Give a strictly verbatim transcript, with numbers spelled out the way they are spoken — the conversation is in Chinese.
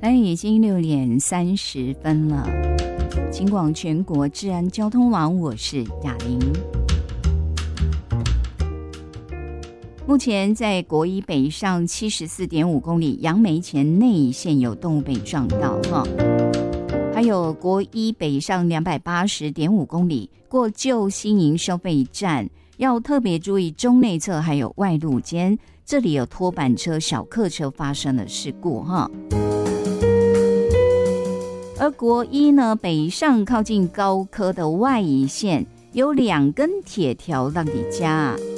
来，已经六点三十分了。警广全国治安交通网，我是雅玲。目前在国一北上七十四点五公里，杨梅前内线有动物被撞到哈。还有国一北上两百八十点五公里，过旧新营收费站，要特别注意中内侧还有外路间，这里有拖板车、小客车发生了事故哈。而国一呢，北上靠近高科的外移线有两根铁条让你加，